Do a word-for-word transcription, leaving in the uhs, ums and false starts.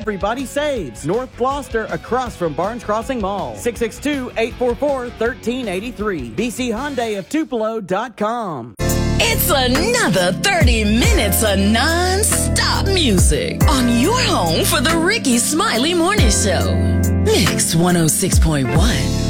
everybody saves. North Gloucester, across from Barnes Crossing Mall. six six two, eight four four, one three eight three. B C Hyundai of Tupelo dot com. It's another thirty minutes of non-stop music on your home for the Ricky Smiley Morning Show. Mix one oh six point one.